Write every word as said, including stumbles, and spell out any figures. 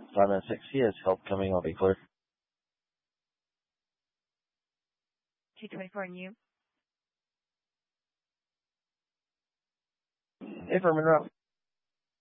five nine six, he has help coming. I'll be clear. two twenty-four and you? Hey, for Monroe.